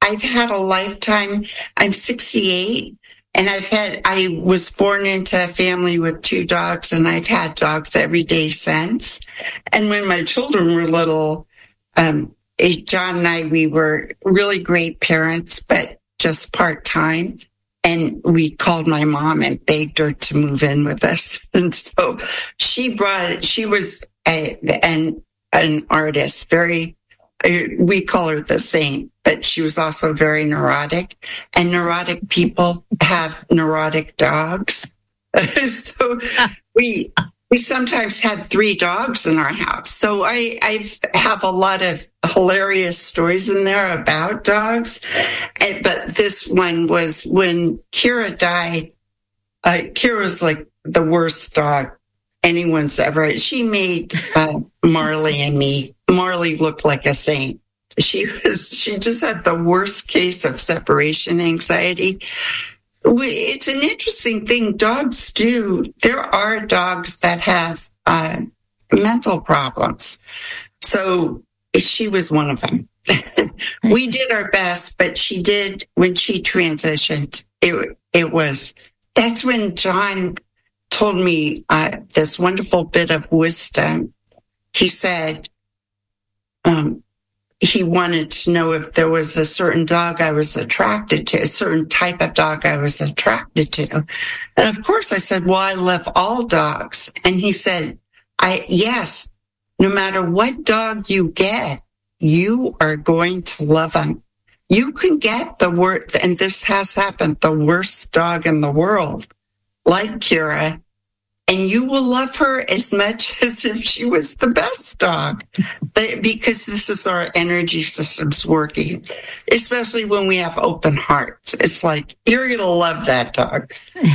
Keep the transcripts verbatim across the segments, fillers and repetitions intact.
I've had a lifetime. I'm sixty-eight, and I've had, I was born into a family with two dogs, and I've had dogs every day since. And when my children were little, um, John and I, we were really great parents, but just part-time. And we called my mom and begged her to move in with us. And so she brought, she was a, an, an artist, very, we call her the saint, but she was also very neurotic. And neurotic people have neurotic dogs. So we, we sometimes had three dogs in our house. So I, I have a lot of hilarious stories in there about dogs. And, but this one was when Kira died. Uh, Kira's like the worst dog anyone's ever. She made uh, Marley and me. Marley looked like a saint. She was. She just had the worst case of separation anxiety. It's an interesting thing dogs do. There are dogs that have uh, mental problems. So she was one of them. We did our best, but she did, when she transitioned, it, it was, that's when John told me uh, this wonderful bit of wisdom. He said, um, he wanted to know if there was a certain dog I was attracted to, a certain type of dog I was attracted to. And of course I said, well, I love all dogs. And he said, I, yes, no matter what dog you get, you are going to love them. You can get the worst, and this has happened, the worst dog in the world, like Kira, and you will love her as much as if she was the best dog, because this is our energy systems working, especially when we have open hearts. It's like, you're going to love that dog.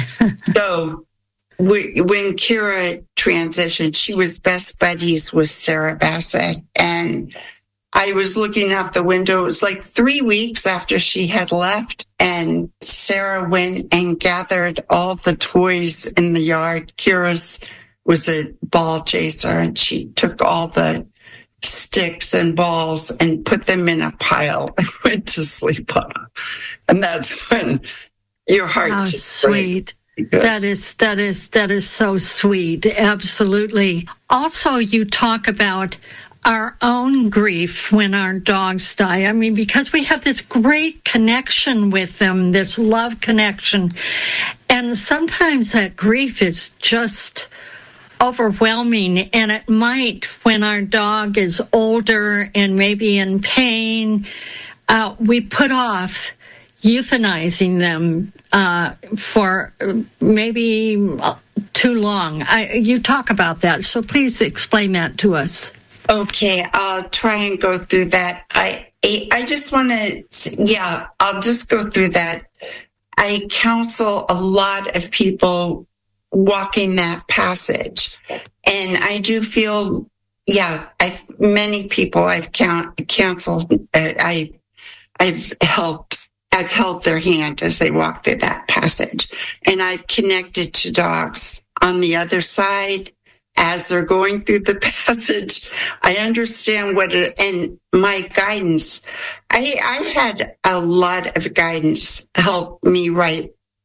So we, when Kira transitioned, she was best buddies with Sarah Bassett, and I was looking out the window. It was like three weeks after she had left, and Sarah went and gathered all the toys in the yard. Kira's was a ball chaser, and she took all the sticks and balls and put them in a pile and went to sleep on them. And that's when your heart How just sweet. Because that is that is that is so sweet. Absolutely. Also, you talk about our own grief when our dogs die. I mean, because we have this great connection with them, this love connection. And sometimes that grief is just overwhelming. And it might, when our dog is older and maybe in pain, uh, we put off euthanizing them uh, for maybe too long. I, you talk about that, so please explain that to us. Okay, I'll try and go through that. I I just want to, yeah, I'll just go through that. I counsel a lot of people walking that passage, and I do feel, yeah, I many people I've count, counseled, uh, I I've helped. I've held their hand as they walk through that passage, and I've connected to dogs on the other side. As they're going through the passage, I understand what it, and my guidance, I, I had a lot of guidance help me write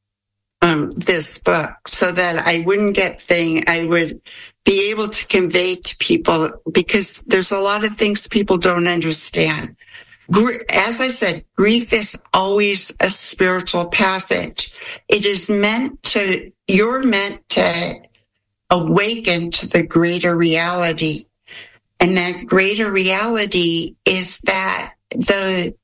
um, this book so that I wouldn't get thing, I would be able to convey to people, because there's a lot of things people don't understand. As I said, grief is always a spiritual passage. It is meant to, you're meant to awaken to the greater reality. And that greater reality is that the,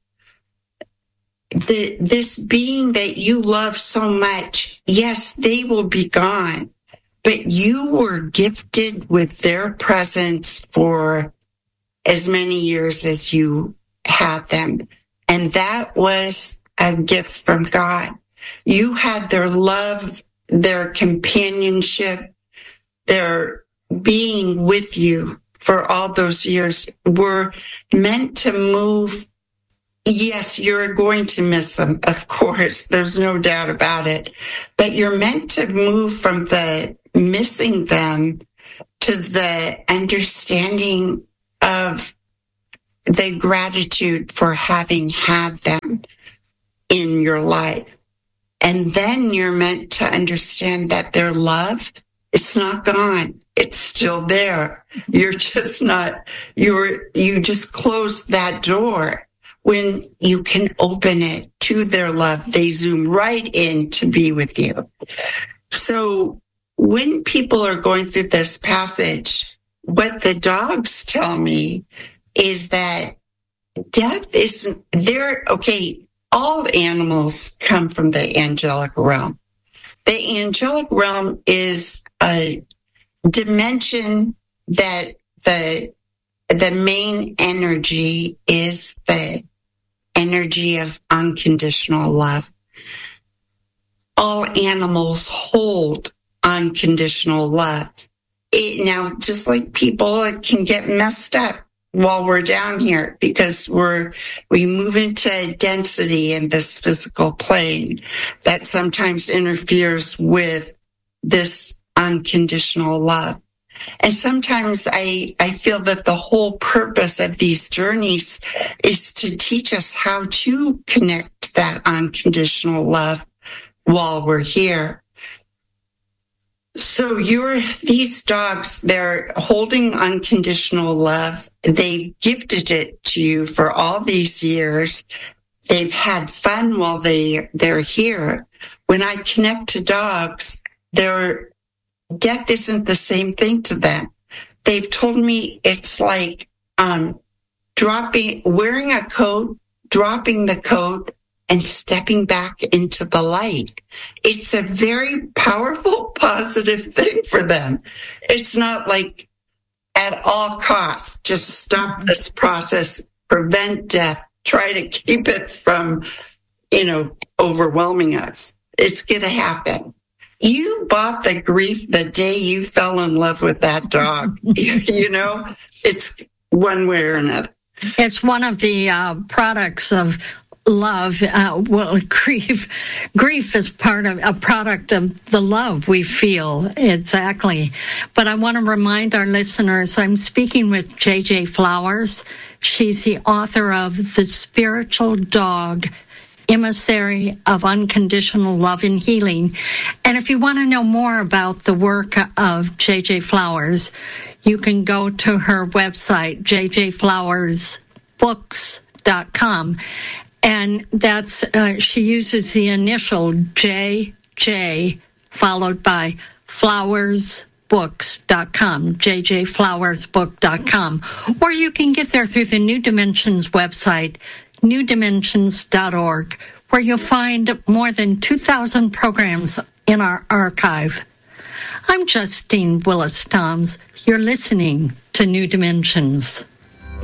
the, this being that you love so much, yes, they will be gone, but you were gifted with their presence for as many years as you had them. And that was a gift from God. You had their love, their companionship, their being with you for all those years were meant to move. Yes, you're going to miss them, of course. There's no doubt about it. But you're meant to move from the missing them to the understanding of the gratitude for having had them in your life. And then you're meant to understand that their love, it's not gone. It's still there. You're just not, you're, you just close that door. When you can open it to their love, they zoom right in to be with you. So when people are going through this passage, what the dogs tell me is that death isn't there. Okay. All animals come from the angelic realm. The angelic realm is a dimension that the the main energy is the energy of unconditional love. All animals hold unconditional love. It, now, just like people, it can get messed up while we're down here because we're, we move into density in this physical plane that sometimes interferes with this unconditional love. And sometimes I, I feel that the whole purpose of these journeys is to teach us how to connect that unconditional love while we're here. So you're, these dogs, they're holding unconditional love. They've gifted it to you for all these years. They've had fun while they, they're here. When I connect to dogs, their death isn't the same thing to them. They've told me it's like, um, dropping, wearing a coat, dropping the coat, and stepping back into the light. It's a very powerful, positive thing for them. It's not like at all costs, just stop this process, prevent death, try to keep it from, you know, overwhelming us. It's going to happen. You bought the grief the day you fell in love with that dog. you, you know, it's one way or another. It's one of the uh, products of love. Uh, well, grief, grief is part of a product of the love we feel. Exactly. But I want to remind our listeners, I'm speaking with J J Flowers. She's the author of The Spiritual Dog, Emissary of Unconditional Love and Healing. And if you want to know more about the work of J J Flowers, you can go to her website, j j flowers books dot com. And that's, uh, she uses the initial J J followed by flowers books dot com, j j flowers book dot com. Or you can get there through the New Dimensions website, new dimensions dot org, where you'll find more than two thousand programs in our archive. I'm Justine Willis-Toms. You're listening to New Dimensions.